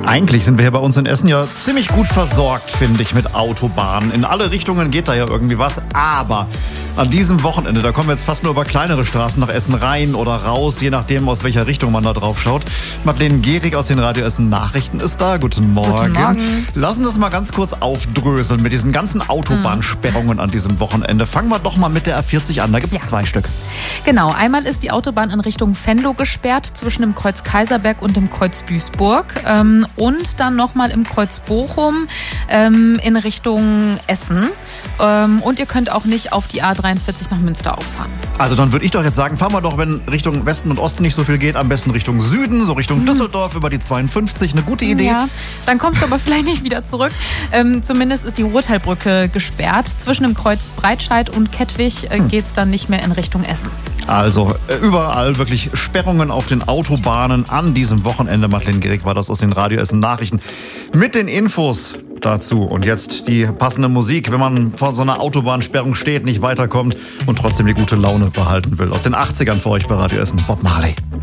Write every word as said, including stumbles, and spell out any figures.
Eigentlich sind wir hier bei uns in Essen ja ziemlich gut versorgt, finde ich, mit Autobahnen. In alle Richtungen geht da ja irgendwie was. Aber an diesem Wochenende, da kommen wir jetzt fast nur über kleinere Straßen nach Essen rein oder raus, je nachdem, aus welcher Richtung man da drauf schaut. Madeleine Gehrig aus den Radio Essen Nachrichten ist da. Guten Morgen. Guten Morgen. Lassen Sie es mal ganz kurz aufdröseln mit diesen ganzen Autobahnsperrungen an diesem Wochenende. Fangen wir doch mal mit der A vierzig an. Da gibt es Ja. zwei Stück. Genau, einmal ist die Autobahn in Richtung Venlo gesperrt, zwischen dem Kreuz Kaiserberg und dem Kreuz Duisburg. Ähm, und dann nochmal im Kreuz Bochum ähm, in Richtung Essen. Ähm, und ihr könnt auch nicht auf die A dreiundvierzig nach Münster auffahren. Also dann würde ich doch jetzt sagen, fahren wir doch, wenn Richtung Westen und Osten nicht so viel geht, am besten Richtung Süden, so Richtung Düsseldorf über die zweiundfünfzig. Eine gute Idee. Ja, dann kommst du aber vielleicht nicht wieder zurück. Ähm, zumindest ist die Ruhrtalbrücke gesperrt. Zwischen dem Kreuz Breitscheid und Kettwig äh, geht es dann nicht mehr in Richtung Essen. Also äh, überall wirklich Sperrungen auf den Autobahnen an diesem Wochenende. Madeleine Gehrig war das aus den Radio Essen Nachrichten mit den Infos dazu. Und jetzt die passende Musik, wenn man vor so einer Autobahnsperrung steht, nicht weiterkommt und trotzdem die gute Laune behalten will. Aus den achtzigern für euch bei Radio Essen, Bob Marley.